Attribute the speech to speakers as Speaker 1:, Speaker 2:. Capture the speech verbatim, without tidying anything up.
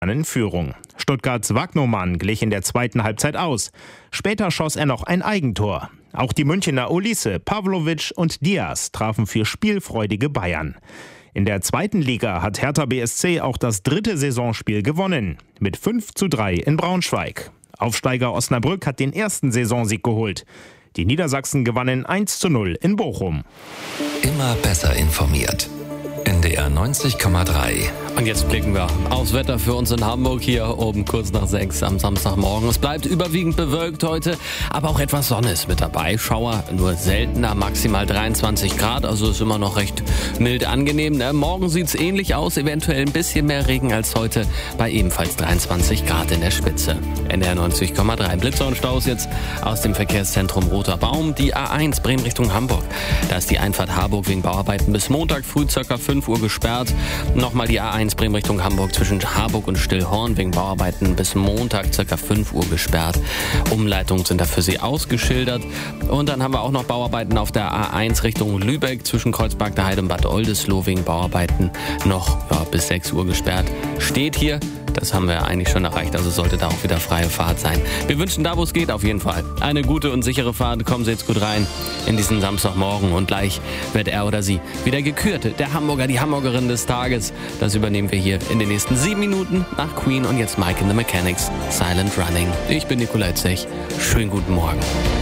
Speaker 1: in Führung. Stuttgarts Wagnomann glich in der zweiten Halbzeit aus. Später schoss er noch ein Eigentor. Auch die Münchner Olise, Pavlovic und Diaz trafen für spielfreudige Bayern. In der zweiten Liga hat Hertha B S C auch das dritte Saisonspiel gewonnen. Mit fünf zu drei in Braunschweig. Aufsteiger Osnabrück hat den ersten Saisonsieg geholt. Die Niedersachsen gewannen eins zu null in Bochum.
Speaker 2: Immer besser informiert. N D R neunzig Komma drei.
Speaker 3: Und jetzt blicken wir aufs Wetter für uns in Hamburg hier oben kurz nach sechs am Samstagmorgen. Es bleibt überwiegend bewölkt heute, aber auch etwas Sonne ist mit dabei. Schauer nur seltener, maximal dreiundzwanzig Grad, also ist immer noch recht mild angenehm. Ne? Morgen sieht's ähnlich aus, eventuell ein bisschen mehr Regen als heute, bei ebenfalls dreiundzwanzig Grad in der Spitze. N D R neunzig Komma drei. Blitzer und Staus jetzt aus dem Verkehrszentrum Roter Baum. Die A eins Bremen Richtung Hamburg. Da ist die Einfahrt Harburg wegen Bauarbeiten bis Montag früh ca. fünf Uhr gesperrt. Nochmal die A eins Bremen Richtung Hamburg zwischen Harburg und Stillhorn wegen Bauarbeiten bis Montag ca. fünf Uhr gesperrt. Umleitungen sind da für Sie ausgeschildert. Und dann haben wir auch noch Bauarbeiten auf der A eins Richtung Lübeck zwischen Kreuzberg der Heide und Bad Oldesloe wegen Bauarbeiten noch ja, bis sechs Uhr gesperrt. Steht hier. Das haben wir eigentlich schon erreicht, also sollte da auch wieder freie Fahrt sein. Wir wünschen da, wo es geht, auf jeden Fall eine gute und sichere Fahrt. Kommen Sie jetzt gut rein in diesen Samstagmorgen und gleich wird er oder sie wieder gekürt. Der Hamburger, die Hamburgerin des Tages. Das übernehmen wir hier in den nächsten sieben Minuten nach Queen und jetzt Mike in the Mechanics, Silent Running. Ich bin Nikolai Zech. Schönen guten Morgen.